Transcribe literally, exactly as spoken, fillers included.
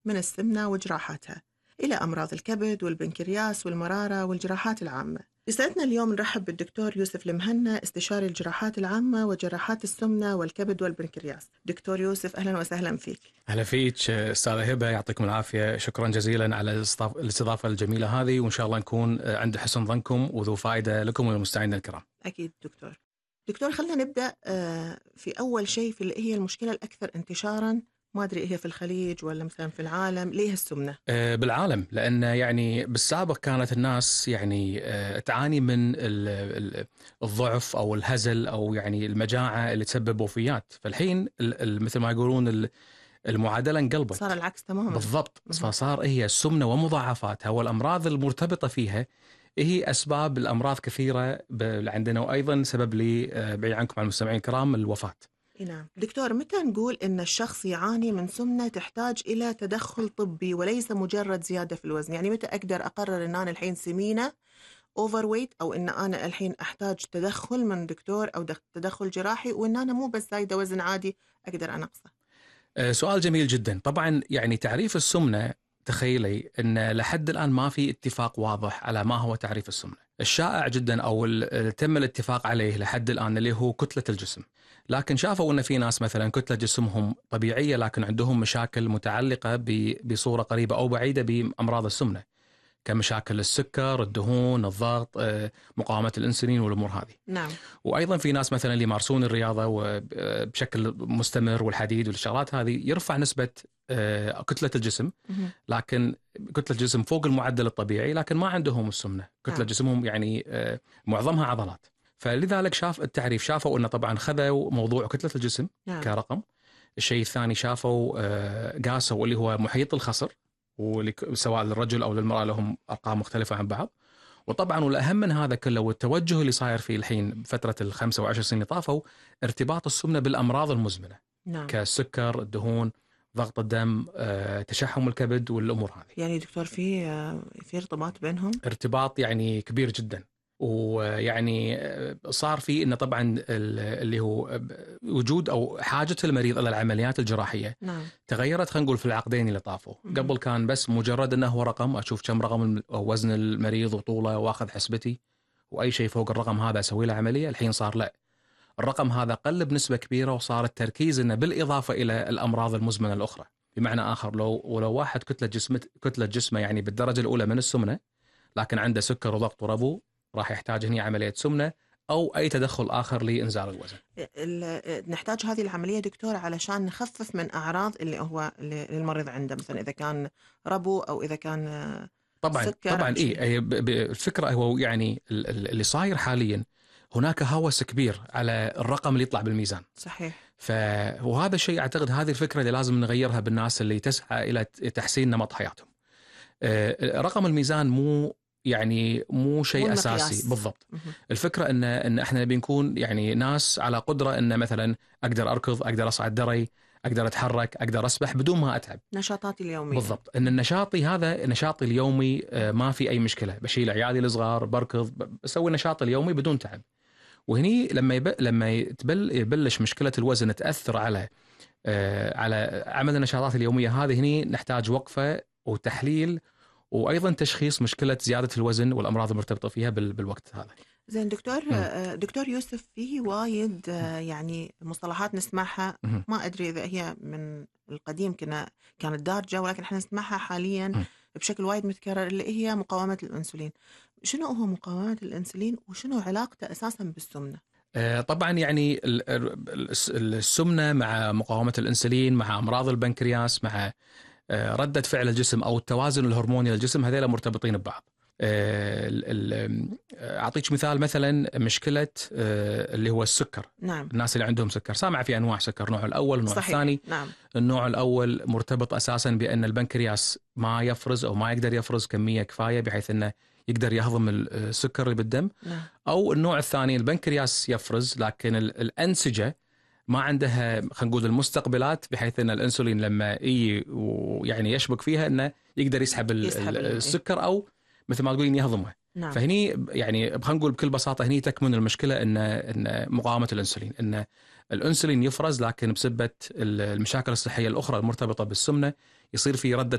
من السمنة وجراحاتها إلى أمراض الكبد والبنكرياس والمرارة والجراحات العامة. يسعدنا اليوم نرحب بالدكتور يوسف المهنا، استشاري الجراحات العامة وجراحات السمنة والكبد والبنكرياس. دكتور يوسف، أهلا وسهلا فيك. أهلا فيك أستاذة هبة، يعطيكم العافية. شكرا جزيلا على الاستضافة الجميلة هذه، وإن شاء الله نكون عند حسن ظنكم وذو فائدة لكم وللمستمعين الكرام. أكيد دكتور. دكتور، خلينا نبدأ في أول شيء في اللي هي المشكلة الأكثر انتشارا، ما أدري هي في الخليج ولا مثلا في العالم، ليه السمنة؟ بالعالم، لأن يعني بالسابق كانت الناس يعني تعاني من الضعف أو الهزل أو يعني المجاعة اللي تسبب وفيات. فالحين مثل ما يقولون المعادلة انقلبت، صار العكس تماما. بالضبط. فصار هي السمنة ومضاعفاتها والأمراض المرتبطة فيها هي أسباب الأمراض كثيرة عندنا، وأيضا سبب لي بعيد عنكم عن المستمعين الكرام الوفاة. نعم دكتور، متى نقول إن الشخص يعاني من سمنة تحتاج إلى تدخل طبي وليس مجرد زيادة في الوزن؟ يعني متى أقدر أقرر إن أنا الحين سمينة overweight، أو إن أنا الحين أحتاج تدخل من دكتور أو تدخل جراحي، وإن أنا مو بس زايدة وزن عادي أقدر أنقصه؟ سؤال جميل جدا. طبعا يعني تعريف السمنة، تخيلي أن لحد الآن ما في اتفاق واضح على ما هو تعريف السمنة. الشائع جدا أو تم الاتفاق عليه لحد الآن اللي هو كتلة الجسم، لكن شافوا أن في ناس مثلا كتلة جسمهم طبيعية لكن عندهم مشاكل متعلقة بصورة قريبة أو بعيدة بأمراض السمنة، كمشاكل السكر، الدهون، الضغط، مقاومة الأنسولين والأمور هذه. نعم. وأيضا في ناس مثلا اللي يمارسون الرياضة بشكل مستمر والحديد والشغلات هذه يرفع نسبة كتلة الجسم، لكن كتلة الجسم فوق المعدل الطبيعي، لكن ما عندهم السمنة. كتلة نعم. جسمهم يعني معظمها عضلات. فلذلك شاف التعريف، شافوا أنه طبعا خذوا موضوع كتلة الجسم نعم. كرقم. الشيء الثاني شافوا قاسوا اللي هو محيط الخصر، سواء للرجل أو للمرأة لهم أرقام مختلفة عن بعض. وطبعا والأهم من هذا كله والتوجه اللي صاير فيه الحين فترة الخمسة وعشر سنين اللي طافوا، ارتباط السمنة بالأمراض المزمنة نعم. كالسكر، الدهون، ضغط الدم، تشحم الكبد والأمور هذه. يعني دكتور في في ارتباط بينهم؟ ارتباط يعني كبير جدا. ويعني صار في إنه طبعا اللي هو وجود أو حاجة المريض إلى العمليات الجراحية نعم. تغيرت. خلينا نقول في العقدين اللي طافوا. قبل كان بس مجرد أنه هو رقم، أشوف كم رقم وزن المريض وطوله وأخذ حسبتي وأي شيء فوق الرقم هذا أسوي له عملية. الحين صار لا، الرقم هذا قل بنسبة كبيرة، وصار التركيز إنه بالإضافة إلى الأمراض المزمنة الأخرى. بمعنى آخر، لو ولو واحد كتلة جسمه كتلة جسمه يعني بالدرجة الأولى من السمنة، لكن عنده سكر وضغط وربو، راح يحتاج هنا عملية سمنة أو أي تدخل آخر لإنزال الوزن. نحتاج هذه العملية دكتور علشان نخفف من أعراض اللي هو اللي المريض عنده، مثلا إذا كان ربو أو إذا كان طبعا سكر. طبعا إيه الفكرة هو يعني اللي صاير حاليا هناك هوس كبير على الرقم اللي يطلع بالميزان. صحيح. فهذا الشيء أعتقد هذه الفكرة اللي لازم نغيرها بالناس اللي تسعى إلى تحسين نمط حياتهم. رقم الميزان مو يعني مو شيء أساسي. بالضبط. الفكرة إن إن إحنا بنكون يعني ناس على قدرة إن مثلا أقدر أركض، أقدر أصعد دري، أقدر أتحرك، أقدر أسبح بدون ما أتعب. نشاطاتي اليومية. بالضبط. إن النشاطي هذا نشاطي اليومي ما في أي مشكلة، بشيل عيالي الصغار، بركض، بسوي النشاط اليومي بدون تعب. وهني لما يب... لما يتبل... يبلش مشكلة الوزن تأثر على آه على عمل النشاطات اليومية هذه، هني نحتاج وقفة وتحليل وأيضا تشخيص مشكلة زيادة الوزن والأمراض المرتبطة فيها بال... بالوقت هذا. زين دكتور. م. دكتور يوسف، فيه وايد يعني مصطلحات نسمعها، م. ما أدري إذا هي من القديم كنا كانت دارجة، ولكن احنا نسمعها حاليا م. بشكل وايد متكرر، اللي هي مقاومة الأنسولين. شنو هو مقاومة الأنسولين وشنو علاقته أساسا بالسمنة؟ طبعا يعني السمنة مع مقاومة الأنسولين مع أمراض البنكرياس مع ردة فعل الجسم أو التوازن الهرموني للجسم، هذيلا مرتبطين ببعض. أعطيك مثال، مثلا مشكلة اللي هو السكر. نعم. الناس اللي عندهم سكر، سامع في أنواع سكر، النوع الأول والنوع صحيح. الثاني. نعم. النوع الأول مرتبط أساسا بأن البنكرياس ما يفرز أو ما يقدر يفرز كمية كفاية بحيث أنه يقدر يهضم السكر اللي بالدم. نعم. أو النوع الثاني البنكرياس يفرز لكن الأنسجة ما عندها، خلينا نقول المستقبلات، بحيث أن الأنسولين لما يجي ويعني يشبك فيها أنه يقدر يسحب, يسحب السكر أو مثل ما تقولين يهضمه. نعم. فهني يعني خلينا نقول بكل بساطة هني تكمن المشكلة أن أن مقاومة الأنسولين، أن الأنسولين يفرز لكن بسبب المشاكل الصحية الأخرى المرتبطة بالسمنة يصير في ردة